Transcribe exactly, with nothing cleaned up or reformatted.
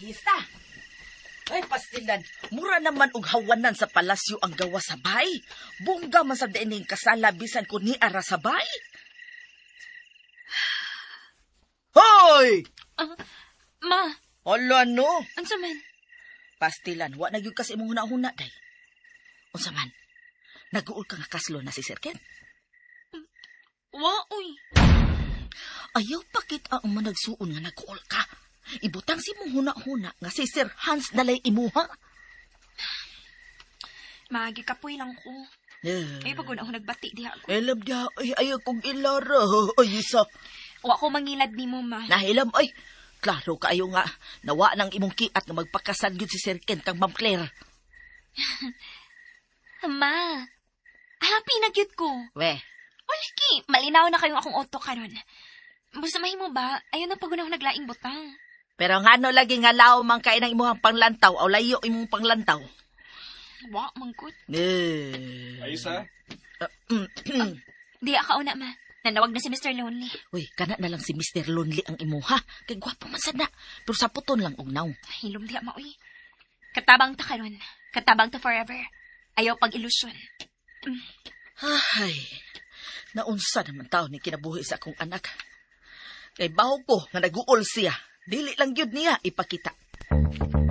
pista. Ay, pastilan, mura naman og hawanan sa palasyo ang gawa sa bay. Bungga man sa dining kasala bisan ko ni ara sa bay. Hoy! Uh, ma. Hala no. Unsa man? Pastilan, wa na gyud kasi imong huna-huna day. Unsa man? Naguol ka nga kaslo na si Sir Ken? Wa, uy. Ayaw pa kita ang managsuon nga naguol ka. Ibutang si mong huna-huna nga si Sir Hans dalay imuha. Magi kapoy lang ko. Yeah. Ay, pag una ako nagbati diha ako. Elam diha, ay ayaw kong ilara. Ay, isa. Wa ko mangilad ni mo, ma. Nahilam, ay. Klaro kaayo nga. Nawa ng imong kiat nga magpakasal yun si Sir Ken kang Ma'am Claire. Ma, happy na gyud ko. Weh. O, laki, malinaw na kayong akong auto karon. Basta mahi mo ba, ayaw na pag una ako naglaing butang. Pero nga no lagi nga lao man kain ang imong panglantaw o layo imong panglantaw. Wa, mangkot. Eh. Aisa? Uh, uh, di ka una, ma. Nanawag na si Mister Lonely. Uy, kana na lang si Mister Lonely ang imuha. Kay gwapo man sana. Pero sa puton lang og naw. Hilom di ma, uy. Katabang ta karon. Katabang ta forever. Ayaw pag-ilusyon. Mm. Ay, naunsa naman tao ni kinabuhi sa akong anak. Kay baho ko nga naguol siya. Dili lang gyud niya ipakita.